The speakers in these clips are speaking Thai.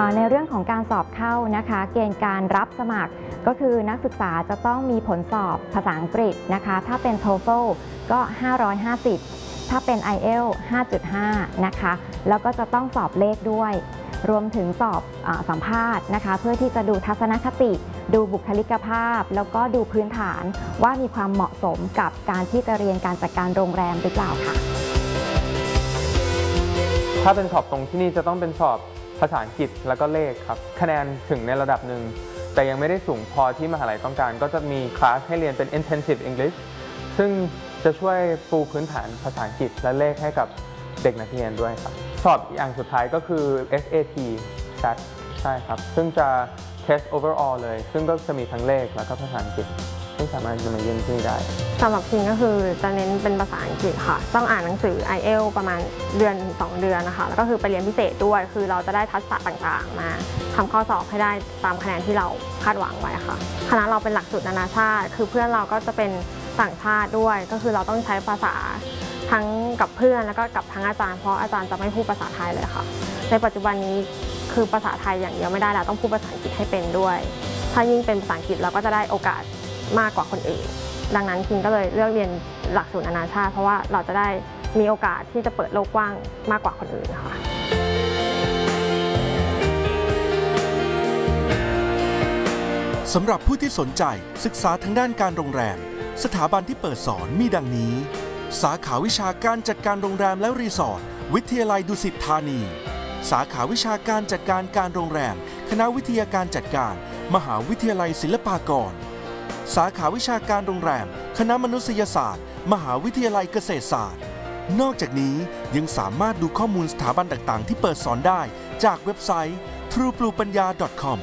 ในเรื่องของการสอบเข้านะคะเกณฑ์การรับสมัครก็คือนักศึกษาจะต้องมีผลสอบภาษาอังกฤษนะคะถ้าเป็น TOEFL ก็550ถ้าเป็น IELTS 5.5นะคะแล้วก็จะต้องสอบเลขด้วยรวมถึงสอบสัมภาษณ์นะคะเพื่อที่จะดูทัศนคติดูบุคลิกภาพแล้วก็ดูพื้นฐานว่ามีความเหมาะสมกับการที่จะเรียนการจัดการโรงแรมหรือเปล่าค่ะถ้าเป็นสอบตรงที่นี่จะต้องเป็นสอบภาษาอังกฤษแล้วก็เลขครับคะแนนถึงในระดับหนึ่งแต่ยังไม่ได้สูงพอที่มหาลัยต้องการก็จะมีคลาสให้เรียนเป็น intensive English ซึ่งจะช่วยปูพื้นฐานภาษาอังกฤษและเลขให้กับเด็กนักเรียนด้วยครับสอบอย่างสุดท้ายก็คือ SAT SAT ใช่ครับซึ่งจะ test overall เลยซึ่งก็จะมีทั้งเลขแล้วก็ภาษาอังกฤษซึ่งสามารถจะมาเรียนที่นี่ได้สำหรับพิงก็คือจะเน้นเป็นภาษาอังกฤษค่ะต้องอ่านหนังสือ IELTS ประมาณเดือน2 เดือนนะคะแล้วก็คือไปเรียนพิเศษด้วยคือเราจะได้ทักษะต่างๆมาทำข้อสอบให้ได้ตามคะแนนที่เราคาดหวังไว้ค่ะคณะเราเป็นหลักสูตรนานาชาติคือเพื่อนเราก็จะเป็นต่างชาติด้วยก็คือเราต้องใช้ภาษาทั้งกับเพื่อนแล้วก็กับทั้งอาจารย์เพราะอาจารย์จะไม่พูดภาษาไทยเลยค่ะในปัจจุบันนี้คือภาษาไทยอย่างเดียวไม่ได้แล้วต้องพูดภาษาอังกฤษให้เป็นด้วยถ้ายิ่งเป็นภาษาอังกฤษเราก็จะได้โอกาสมากกว่าคนอื่นดังนั้นคิงก็เลยเลือกเรียนหลักสูตรนานาชาติเพราะว่าเราจะได้มีโอกาสที่จะเปิดโลกกว้างมากกว่าคนอื่นค่ะสำหรับผู้ที่สนใจศึกษาทางด้านการโรงแรมสถาบันที่เปิดสอนมีดังนี้สาขาวิชาการจัดการโรงแรมและรีสอร์ทวิทยาลัยดุสิตธานีสาขาวิชาการจัดการการโรงแรมคณะวิทยาการจัดการมหาวิทยาลัยศิลปากรสาขาวิชาการโรงแรมคณะมนุษยศาสตร์มหาวิทยาลัยเกษตรศาสตร์นอกจากนี้ยังสามารถดูข้อมูลสถาบันต่างๆที่เปิดสอนได้จากเว็บไซต์ truepluepanya.com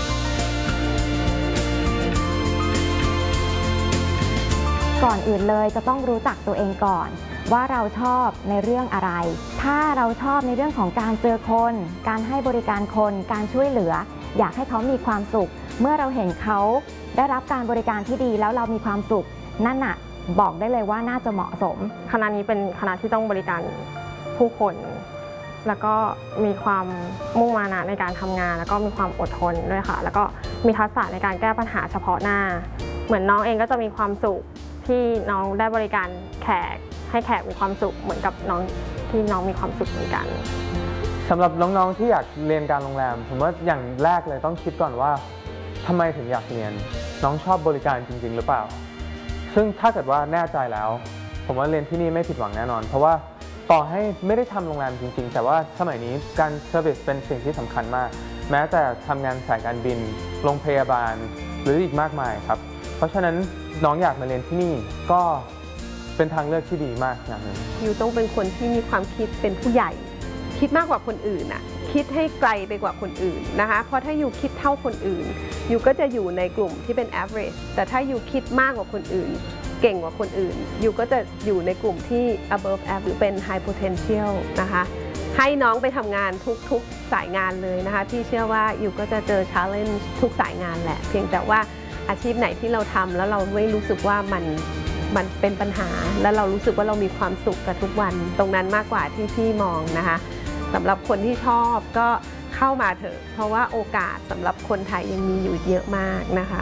ก่อนอื่นเลยจะต้องรู้จักตัวเองก่อนว่าเราชอบในเรื่องอะไรถ้าเราชอบในเรื่องของการเจอคนการให้บริการคนการช่วยเหลืออยากให้เขามีความสุขเมื่อเราเห็นเขาได้รับการบริการที่ดีแล้วเรามีความสุขนั่นน่ะบอกได้เลยว่าน่าจะเหมาะสมคณะนี้เป็นคณะที่ต้องบริการผู้คนแล้วก็มีความมุ่งมานะในการทำงานแล้วก็มีความอดทนด้วยค่ะแล้วก็มีทักษะในการแก้ปัญหาเฉพาะหน้าเหมือนน้องเองก็จะมีความสุขที่น้องได้บริการแขกให้แขกมีความสุขเหมือนกับน้องที่น้องมีความสุขเหมือนกันสำหรับน้องๆที่อยากเรียนการโรงแรมผมว่าอย่างแรกเลยต้องคิดก่อนว่าทำไมถึงอยากเรียนน้องชอบบริการจริงๆหรือเปล่าซึ่งถ้าเกิดว่าแน่ใจแล้วผมว่าเรียนที่นี่ไม่ผิดหวังแน่นอนเพราะว่าต่อให้ไม่ได้ทำโรงแรมจริงๆแต่ว่าสมัยนี้การเซอร์วิสเป็นสิ่งที่สำคัญมากแม้แต่ทำงานสายการบินโรงพยาบาลหรืออีกมากมายครับเพราะฉะนั้นน้องอยากมาเรียนที่นี่ก็เป็นทางเลือกที่ดีมากอย่างนึงอยู่ต้องเป็นคนที่มีความคิดเป็นผู้ใหญ่คิดมากกว่าคนอื่นน่ะคิดให้ไกลไปกว่าคนอื่นนะคะเพราะถ้าอยู่คิดเท่าคนอื่นอยู่ก็จะอยู่ในกลุ่มที่เป็น average แต่ถ้าอยู่คิดมากกว่าคนอื่นเก่งกว่าคนอื่นอยู่ก็จะอยู่ในกลุ่มที่ above average เป็น high potential นะคะให้น้องไปทำงานทุกสายงานเลยนะคะที่เชื่อว่าอยู่ก็จะเจอ challenge ทุกสายงานแหละเพียงแต่ว่าอาชีพไหนที่เราทำแล้วเราไม่รู้สึกว่ามันเป็นปัญหาแล้วเรารู้สึกว่าเรามีความสุขกับทุกวันตรงนั้นมากกว่าที่พี่มองนะคะสำหรับคนที่ชอบก็เข้ามาเถอะเพราะว่าโอกาสสำหรับคนไทยยังมีอยู่เยอะมากนะคะ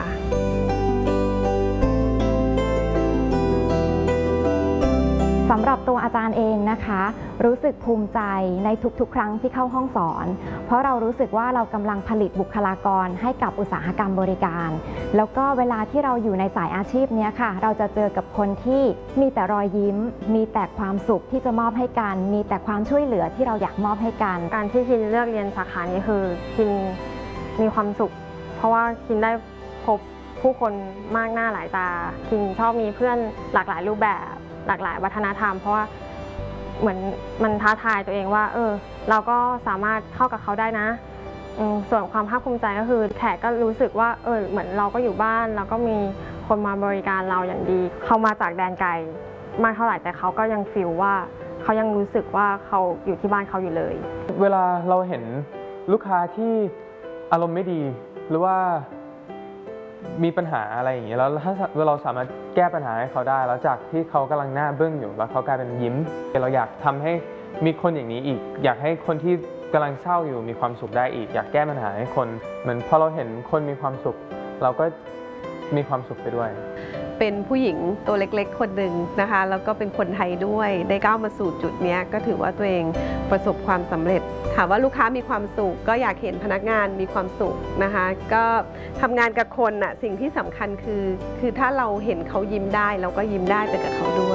สำหรับตัวอาจารย์เองนะคะรู้สึกภูมิใจในทุกๆครั้งที่เข้าห้องสอนเพราะเรารู้สึกว่าเรากำลังผลิตบุคลากรให้กับอุตสาหกรรมบริการแล้วก็เวลาที่เราอยู่ในสายอาชีพนี้ค่ะเราจะเจอกับคนที่มีแต่รอยยิ้มมีแต่ความสุขที่จะมอบให้กันมีแต่ความช่วยเหลือที่เราอยากมอบให้กันการที่คินเลือกเรียนสาขานี้คือคินมีความสุขเพราะว่าคินได้พบผู้คนมากหน้าหลายตาคินชอบมีเพื่อนหลากหลายรูปแบบหลากหลายวัฒนธรรมเพราะว่าเหมือนมันท้าทายตัวเองว่าเราก็สามารถเข้ากับเขาได้นะส่วนความภาคภูมิใจก็คือแขกก็รู้สึกว่าเหมือนเราก็อยู่บ้านเราก็มีคนมาบริการเราอย่างดีเขามาจากแดนไกลมากเท่าไหร่แต่เขาก็ยังฟีลว่าเขายังรู้สึกว่าเขาอยู่ที่บ้านเขาอยู่เลยเวลาเราเห็นลูกค้าที่อารมณ์ไม่ดีหรือว่ามีปัญหาอะไรอย่างเงี้ยแล้วถ้าเราสามารถแก้ปัญหาให้เขาได้แล้วจากที่เขากำลังหน้าบึ้งอยู่แล้วเขากลายเป็นยิ้มเราอยากทำให้มีคนอย่างนี้อีกอยากให้คนที่กำลังเศร้าอยู่มีความสุขได้อีกอยากแก้ปัญหาให้คนเหมือนพอเราเห็นคนมีความสุข เราก็มีความสุขไปด้วยเป็นผู้หญิงตัวเล็กๆคนหนึ่งนะคะแล้วก็เป็นคนไทยด้วยได้ก้าวมาสู่จุดนี้ก็ถือว่าตัวเองประสบความสำเร็จถามว่าลูกค้ามีความสุขก็อยากเห็นพนักงานมีความสุขนะคะก็ทำงานกับคนน่ะสิ่งที่สำคัญคือถ้าเราเห็นเขายิ้มได้เราก็ยิ้มได้ไปกับเขาด้วย